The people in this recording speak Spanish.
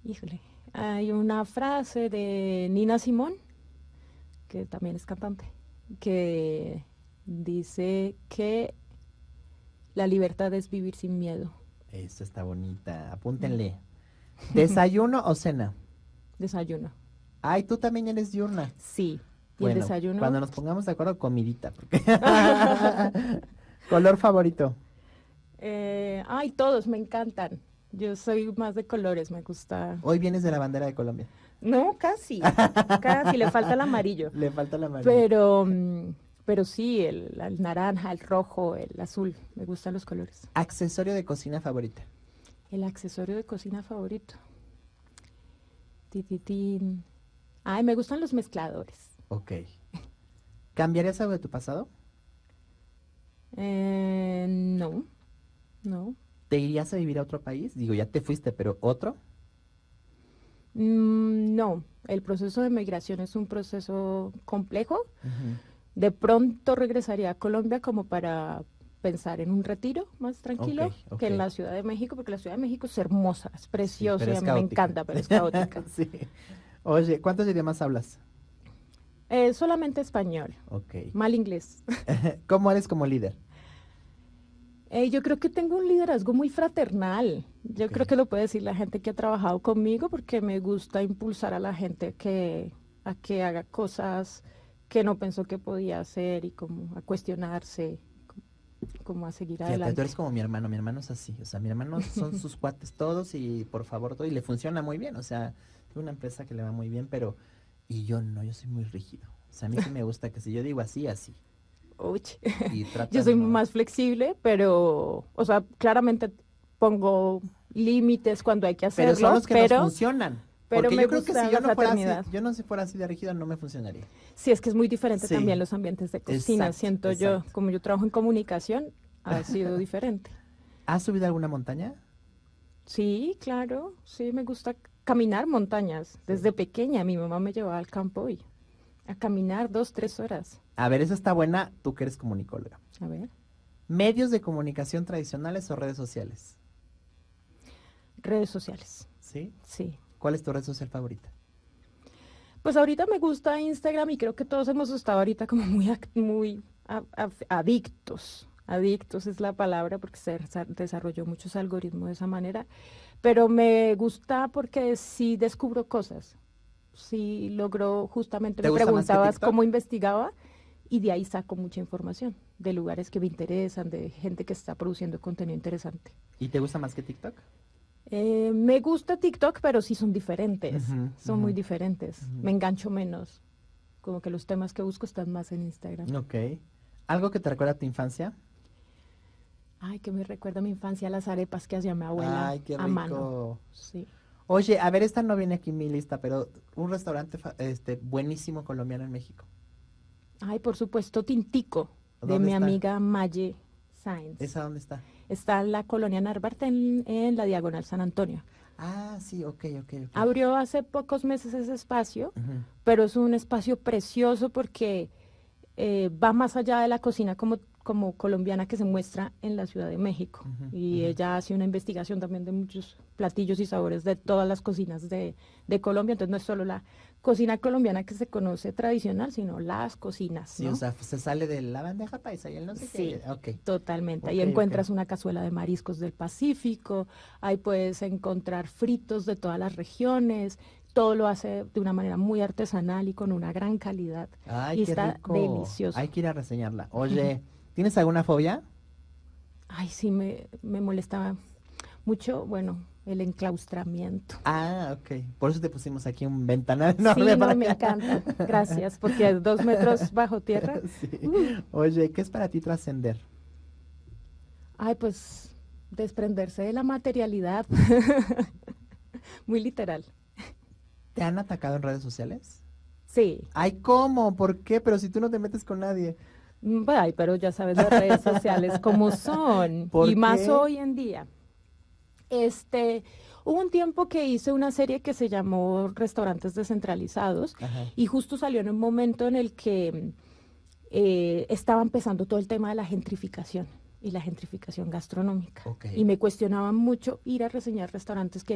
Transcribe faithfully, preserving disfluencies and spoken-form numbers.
Híjole, hay una frase de Nina Simón, que también es cantante, que dice que la libertad es vivir sin miedo. Eso está bonita, Mm. apúntenle. ¿Desayuno o cena? Desayuno. Ay, tú también eres diurna. Sí. ¿Y el Bueno, desayuno? cuando nos pongamos de acuerdo, comidita. Porque ¿color favorito? Eh, ay, todos me encantan. Yo soy más de colores, me gusta. Hoy vienes de la bandera de Colombia. No, casi, casi, le falta el amarillo. Le falta el amarillo. Pero, mm, pero sí, el, el naranja, el rojo, el azul, me gustan los colores. Accesorio de cocina favorita. El accesorio de cocina favorito. Tititín. Ay, me gustan los mezcladores. Ok. ¿Cambiarías algo de tu pasado? Eh, no, no. ¿Te irías a vivir a otro país? Digo, ya te fuiste, pero ¿otro? Mm, no, el proceso de migración es un proceso complejo. Ujú. De pronto regresaría a Colombia como para pensar en un retiro más tranquilo Ok, ok. que en la Ciudad de México, porque la Ciudad de México es hermosa, es Sí, preciosa pero y es a mí me caótica. encanta, pero es caótica. Sí. Oye, ¿cuántos idiomas hablas? Eh, solamente español, Ok. mal inglés. ¿Cómo eres como líder? Eh, yo creo que tengo un liderazgo muy fraternal. Yo Ok. creo que lo puede decir la gente que ha trabajado conmigo porque me gusta impulsar a la gente que, a que haga cosas que no pensó que podía hacer y como a cuestionarse, como, como a seguir Fíjate, tú adelante. eres como mi hermano, mi hermano es así, o sea, mi hermano son sus cuates todos y por favor todo, y le funciona muy bien, o sea, es una empresa que le va muy bien, pero, y yo no, yo soy muy rígido, o sea, a mí sí me gusta que si yo digo así, así, Uy, y yo tratas soy no, más flexible, pero, o sea, claramente pongo límites cuando hay que pero son hacerlo, los que nos pero, funcionan, pero porque me yo creo que gusta si yo la no fuera así, fraternidad. yo no si fuera así de rígido, no me funcionaría. Sí, es que es muy diferente también Sí, los ambientes de cocina, exacto, siento yo, exacto. como yo trabajo en comunicación, ha sido diferente. ¿Has subido alguna montaña? Sí, claro, sí, me gusta caminar montañas. Sí. Desde pequeña mi mamá me llevaba al campo y a caminar dos, tres horas. A ver, esa está buena, tú que eres comunicóloga. A ver, ¿Medios de comunicación tradicionales o redes sociales? redes sociales, ¿Sí? sí. ¿Cuál es tu red social favorita? Pues ahorita me gusta Instagram y creo que todos hemos estado ahorita como muy, ac- muy a- a- adictos. Adictos es la palabra porque se desa- desarrolló muchos algoritmos de esa manera, pero me gusta porque sí descubro cosas, sí logro, justamente ¿Te me gusta más que preguntabas TikTok? cómo investigaba y de ahí saco mucha información, de lugares que me interesan, de gente que está produciendo contenido interesante. ¿Y te gusta más que TikTok? Eh, me gusta TikTok, pero sí son diferentes, Ujú, son ujú, muy diferentes. ujú. Me engancho menos, como que los temas que busco están más en Instagram. Ok. ¿Algo que te recuerda a tu infancia? Ay, que me recuerda a mi infancia las arepas que hacía mi abuela Ay, qué a mano. rico. Sí. Oye, a ver, esta no viene aquí en mi lista, pero un restaurante fa- este, buenísimo colombiano en México. Ay, por supuesto, Tintico, de ¿Dónde mi está? amiga Maye Sáenz. ¿Esa dónde está? Está en la colonia Narvarte en, en la Diagonal San Antonio. Ah, sí, ok, ok, ok. Abrió hace pocos meses ese espacio, Ujú, pero es un espacio precioso porque eh, va más allá de la cocina como, como colombiana que se muestra en la Ciudad de México. ujú, Y ujú. ella hace una investigación también de muchos platillos y sabores de todas las cocinas de, de Colombia. Entonces no es solo la cocina colombiana que se conoce tradicional, sino las cocinas, Sí, o ¿no? sea, se sale de la bandeja paisa y el no sé Sí, qué. Ok, totalmente. Ahí ok, ok. encuentras una cazuela de mariscos del Pacífico, ahí puedes encontrar fritos de todas las regiones, todo lo hace de una manera muy artesanal y con una gran calidad. Ay, Y qué está rico. Hay delicioso. que ir a reseñarla. Oye, ¿tienes alguna fobia? Ay, sí, me, me molestaba mucho, bueno, el enclaustramiento. Ah, ok. Por eso te pusimos aquí un ventanal Sí, enorme no, para me acá. encanta. Gracias, porque a dos metros bajo tierra. Sí. uh, Oye, ¿qué es para ti trascender? Ay, pues desprenderse de la materialidad. Muy literal. ¿Te han atacado en redes sociales? Sí. Ay, ¿cómo? ¿Por qué? Pero si tú no te metes con nadie. Mm, Ay, pero ya sabes las redes sociales como son, y ¿Por más qué? hoy en día. Este, hubo un tiempo que hice una serie que se llamó Restaurantes Descentralizados Ajá. y justo salió en un momento en el que eh, estaba empezando todo el tema de la gentrificación y la gentrificación gastronómica. Ok. Y me cuestionaban mucho ir a reseñar restaurantes que